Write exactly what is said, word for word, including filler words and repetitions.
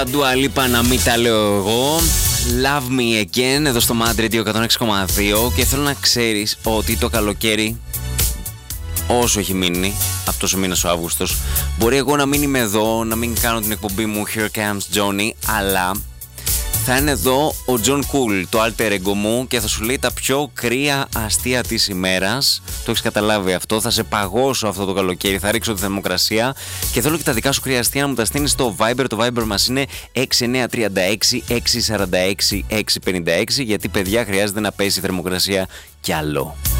Dua Lipa, να μην τα λέω εγώ. Love me again, εδώ στο Mad Radio εκατόν έξι κόμμα δύο. Και θέλω να ξέρεις ότι το καλοκαίρι, όσο έχει μείνει, αυτός ο μήνας ο Αύγουστος, μπορεί εγώ να μην είμαι εδώ, να μην κάνω την εκπομπή μου Here Comes Johnny, αλλά θα είναι εδώ ο John Cool, το alter ego μου, και θα σου λέει τα πιο κρύα αστεία της ημέρας. Το έχεις καταλάβει αυτό? Θα σε παγώσω αυτό το καλοκαίρι, θα ρίξω τη θερμοκρασία και θέλω και τα δικά σου κρύα αστεία να μου τα στείλεις στο Viber. Το Viber μας είναι έξι εννιά τρία έξι έξι τέσσερα έξι έξι πέντε έξι, γιατί παιδιά χρειάζεται να πέσει η θερμοκρασία κι άλλο.